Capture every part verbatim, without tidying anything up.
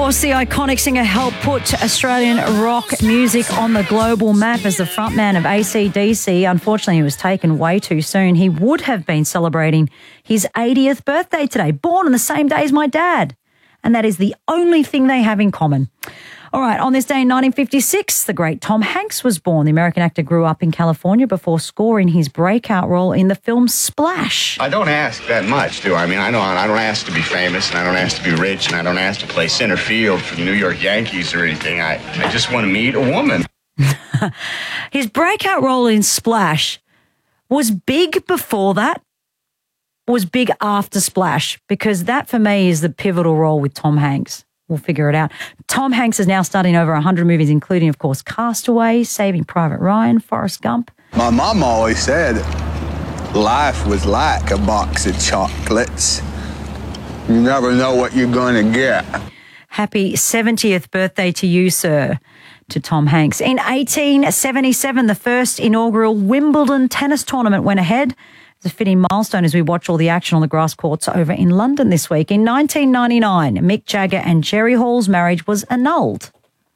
course, the iconic singer helped put Australian rock music on the global map as the frontman of A C D C. Unfortunately, he was taken way too soon. He would have been celebrating his eightieth birthday today, born on the same day as my dad. And that is the only thing they have in common. All right, on this day in nineteen fifty-six, the great Tom Hanks was born. The American actor grew up in California before scoring his breakout role in the film Splash. I don't ask that much, do I? I mean, I don't, I don't ask to be famous, and I don't ask to be rich, and I don't ask to play center field for the New York Yankees or anything. I, I just want to meet a woman. His breakout role in Splash was big before that, was big after Splash, because that for me is the pivotal role with Tom Hanks. We'll figure it out. Tom Hanks is now starring over one hundred movies, including, of course, Castaway, Saving Private Ryan, Forrest Gump. My mom always said life was like a box of chocolates. You never know what you're going to get. Happy seventieth birthday to you, sir, to Tom Hanks. In eighteen seventy-seven, the first inaugural Wimbledon tennis tournament went ahead. It's a fitting milestone as we watch all the action on the grass courts over in London this week. In nineteen ninety-nine, Mick Jagger and Jerry Hall's marriage was annulled.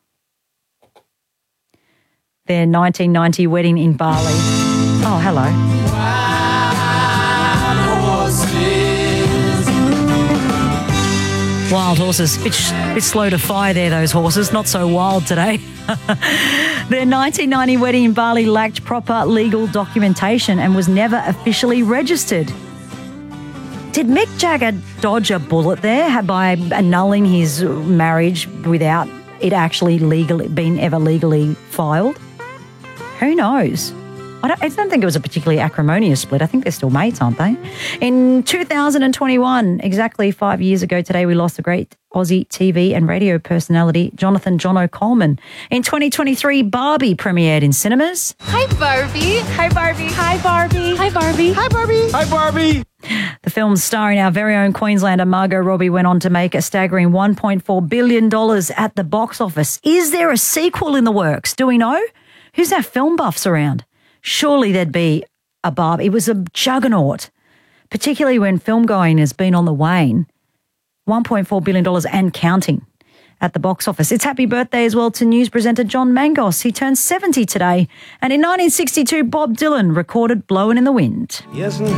Their nineteen ninety wedding in Bali. Oh, hello. Wild horses. Bit, bit slow to fire there, those horses. Not so wild today. Their nineteen ninety wedding in Bali lacked proper legal documentation and was never officially registered. Did Mick Jagger dodge a bullet there by annulling his marriage without it actually legally being ever legally filed? Who knows? I don't, I don't think it was a particularly acrimonious split. I think they're still mates, aren't they? In two thousand twenty-one, exactly five years ago today, we lost the great Aussie T V and radio personality Jonathan Jono Coleman. In twenty twenty-three, Barbie premiered in cinemas. Hi, Barbie. Hi, Barbie. Hi, Barbie. Hi, Barbie. Hi, Barbie. Hi, Barbie. The film starring our very own Queenslander Margot Robbie went on to make a staggering one point four billion dollars at the box office. Is there a sequel in the works? Do we know? Who's our film buffs around? Surely there'd be a Barbie. It was a juggernaut, particularly when film going has been on the wane. one point four billion dollars and counting at the box office. It's happy birthday as well to news presenter John Mangos. He turned seventy today. And in nineteen sixty-two, Bob Dylan recorded Blowin' in the Wind. Yes,